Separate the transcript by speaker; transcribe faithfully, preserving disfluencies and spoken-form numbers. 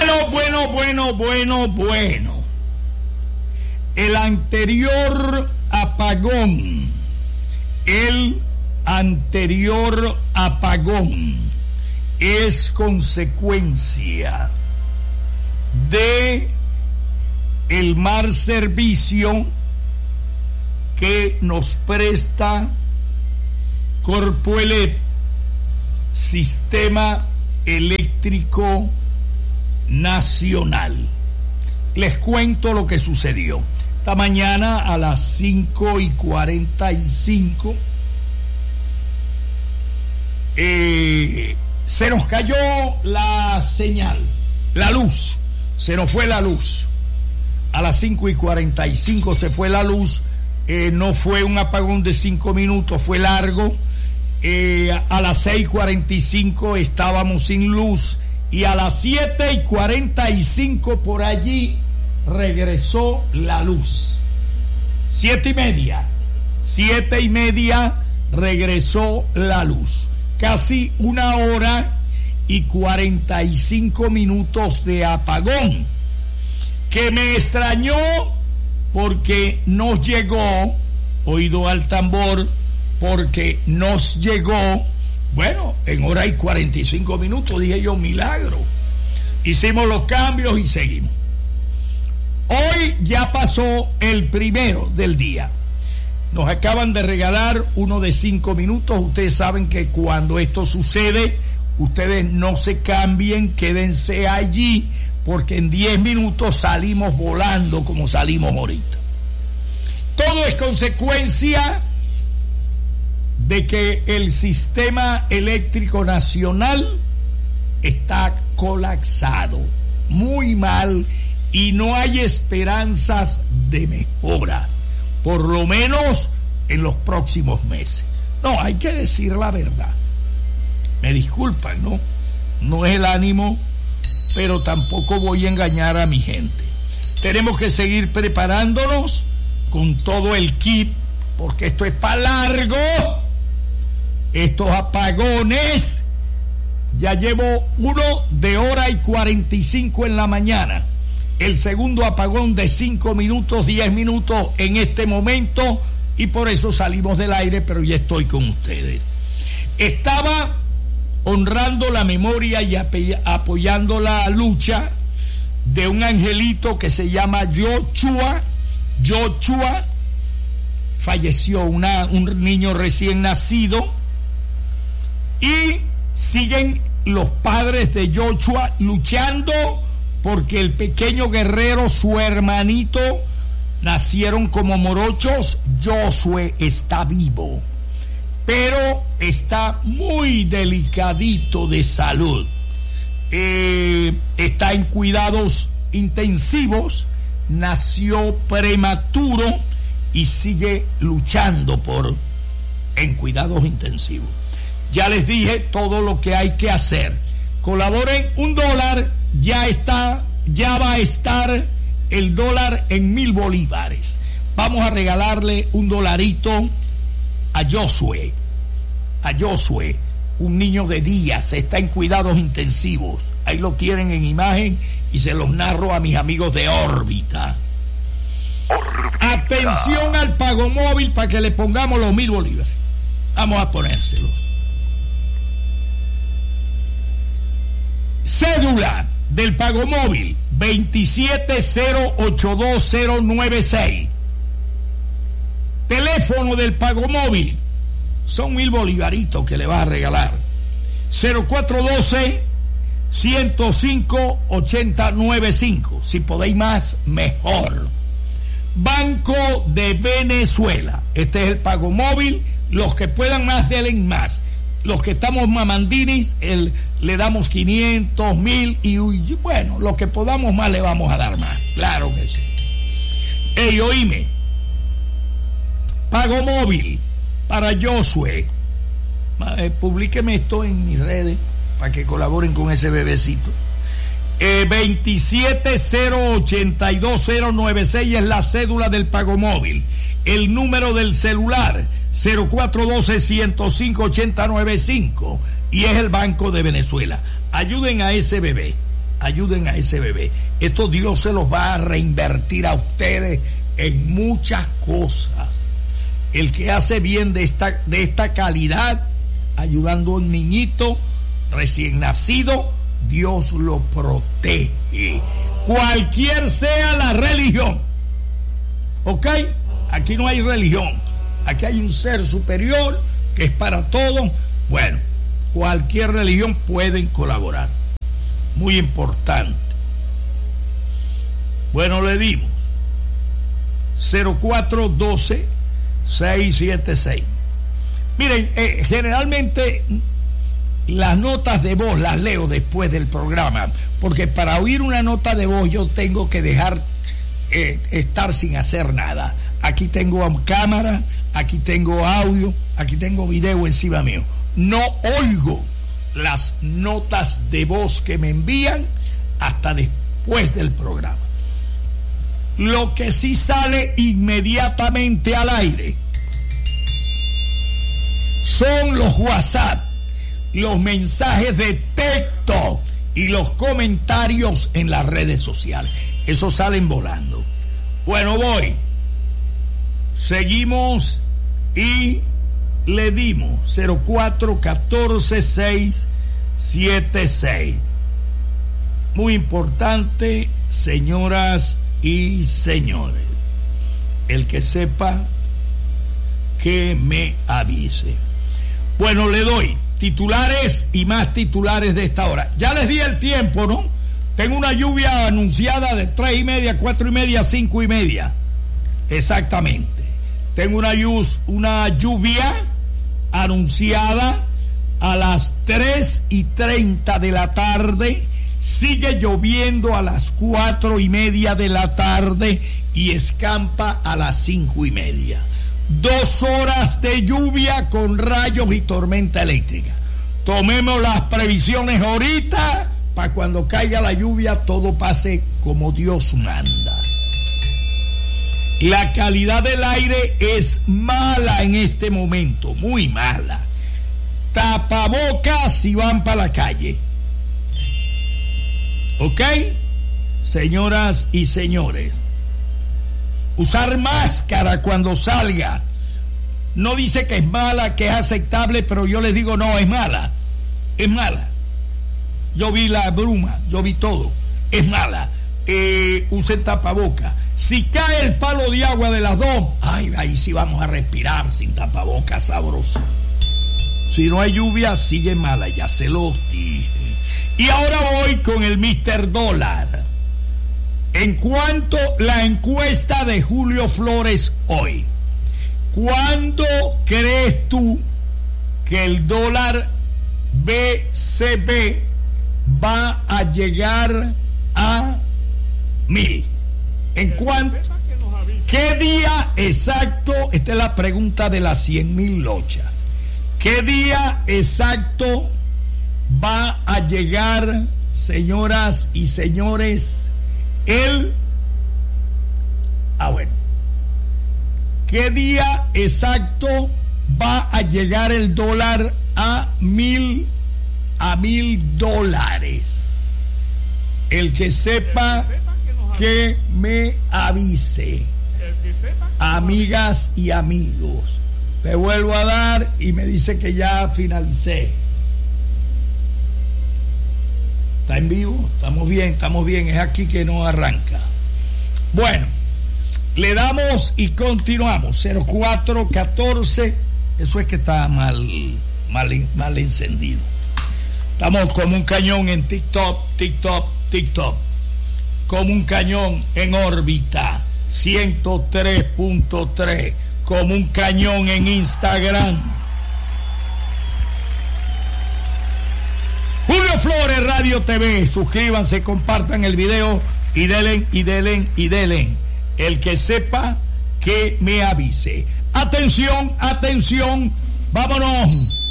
Speaker 1: Bueno, bueno, bueno, bueno, bueno. El anterior apagón, el anterior apagón es consecuencia de el mal servicio que nos presta Corpoelec, Sistema Eléctrico Nacional. Les cuento lo que sucedió. Esta mañana a las cinco y cuarenta y cinco eh, se nos cayó la señal, la luz, se nos fue la luz. A las cinco y cuarenta y cinco se fue la luz, eh, no fue un apagón de cinco minutos, fue largo. Eh, a las seis y cuarenta y cinco estábamos sin luz y a las siete y cuarenta y cinco por allí regresó la luz. Siete y media, siete y media regresó la luz. Casi una hora y cuarenta y cinco minutos de apagón, que me extrañó porque nos llegó, oído al tambor, porque nos llegó, bueno, en hora y cuarenta y cinco minutos, dije yo, milagro. Hicimos los cambios y seguimos. Hoy ya pasó el primero del día. Nos acaban de regalar uno de cinco minutos. Ustedes saben que cuando esto sucede, ustedes no se cambien, quédense allí, porque en diez minutos salimos volando como salimos ahorita. Todo es consecuencia de que el sistema eléctrico nacional está colapsado, muy mal, y no hay esperanzas de mejora, por lo menos en los próximos meses. No, hay que decir la verdad. Me disculpan, ¿no? No es el ánimo, pero tampoco voy a engañar a mi gente. Tenemos que seguir preparándonos con todo el kit, porque esto es para largo. Estos apagones, ya llevo uno de hora y cuarenta y cinco en la mañana, el segundo apagón de cinco minutos, diez minutos en este momento, y por eso salimos del aire, pero ya estoy con ustedes. Estaba honrando la memoria y apoyando la lucha de un angelito que se llama Joshua. Joshua falleció, una, un niño recién nacido, y siguen los padres de Joshua luchando porque el pequeño guerrero, su hermanito, nacieron como morochos. Josué está vivo, pero está muy delicadito de salud. Eh, está en cuidados intensivos, nació prematuro y sigue luchando por en cuidados intensivos. Ya les dije todo lo que hay que hacer. Colaboren un dólar, ya está, ya va a estar el dólar en mil bolívares. Vamos a regalarle un dolarito a Josué, a Josué, un niño de días, está en cuidados intensivos. Ahí lo tienen en imagen y se los narro a mis amigos de órbita. Órbita. Atención al pago móvil para que le pongamos los mil bolívares. Vamos a ponérselos. Cédula del pago móvil veintisiete cero ocho dos cero nueve seis. Teléfono del pago móvil, son mil bolivaritos que le vas a regalar. cero cuatro uno dos, ciento cinco, ochenta noventa y cinco. Si podéis más, mejor. Banco de Venezuela, este es el pago móvil. Los que puedan más, denle más. Los que estamos mamandinis, el, le damos quinientos, mil y bueno, los que podamos más le vamos a dar más. Claro que sí. Ey, oíme. Pago móvil para Josué. Eh, publíqueme esto en mis redes para que colaboren con ese bebecito. Eh, veintisiete cero ochenta y dos cero noventa y seis es la cédula del pago móvil. El número del celular cero cuatro uno dos, ciento cinco, ochenta noventa y cinco y es el Banco de Venezuela. Ayuden a ese bebé, ayuden a ese bebé. Esto Dios se los va a reinvertir a ustedes en muchas cosas. El que hace bien de esta, de esta calidad, ayudando a un niñito recién nacido, Dios lo protege. Cualquier sea la religión. ¿Ok? Aquí no hay religión. Aquí hay un ser superior que es para todos. Bueno, cualquier religión pueden colaborar. Muy importante. Bueno, le dimos cero cuatro uno dos seis siete seis. Miren, eh, generalmente las notas de voz las leo después del programa, porque para oír una nota de voz yo tengo que dejar eh, estar sin hacer nada. Aquí tengo cámara, aquí tengo audio, aquí tengo video encima mío. No oigo las notas de voz que me envían hasta después del programa. Lo que sí sale inmediatamente al aire son los WhatsApp, los mensajes de texto y los comentarios en las redes sociales. Esos salen volando. Bueno, voy. Seguimos y le dimos cero cuatro uno cuatro seis siete seis. Muy importante, señoras y señores, el que sepa que me avise. Bueno, le doy titulares y más titulares de esta hora. Ya les di el tiempo, ¿no? Tengo una lluvia anunciada de tres y media, cuatro y media, cinco y media. Exactamente. Tengo una, lluz, una lluvia anunciada a las tres y treinta de la tarde. Sigue lloviendo a las cuatro y media de la tarde y escampa a las cinco y media. Dos horas de lluvia con rayos y tormenta eléctrica. Tomemos las previsiones ahorita para cuando caiga la lluvia todo pase como Dios manda. La calidad del aire es mala en este momento, muy mala. Tapabocas si van para la calle. ¿Ok? Señoras y señores, usar máscara cuando salga. No dice que es mala, que es aceptable, pero yo les digo no, es mala. Es mala. Yo vi la bruma, yo vi todo. Es mala. Eh, usen tapabocas. Si cae el palo de agua de las dos, ay, ahí sí vamos a respirar sin tapabocas, sabroso. Si no hay lluvia, sigue mala, ya se los dije. Y ahora voy con el mister Dólar. En cuanto la encuesta de Julio Flores hoy, ¿cuándo crees tú que el dólar B C B va a llegar a mil? ¿En cuánto? ¿Qué día exacto? Esta es la pregunta de las cien mil lochas. ¿Qué día exacto va a llegar, señoras y señores, el... Ah, bueno. ¿Qué día exacto va a llegar el dólar a mil, a mil dólares? El que sepa que me avise. Amigas y amigos, te vuelvo a dar y me dice que ya finalicé. ¿Está en vivo? Estamos bien, estamos bien. Es aquí que no arranca. Bueno, le damos y continuamos. cero cuatro catorce. Eso es que está mal, mal, mal encendido. Estamos como un cañón en TikTok, TikTok, TikTok. Como un cañón en órbita. ciento tres punto tres. Como un cañón en Instagram. Julio Flores Radio T V. Suscríbanse, compartan el video y denle, y denle, y denle. El que sepa que me avise. Atención, atención. Vámonos.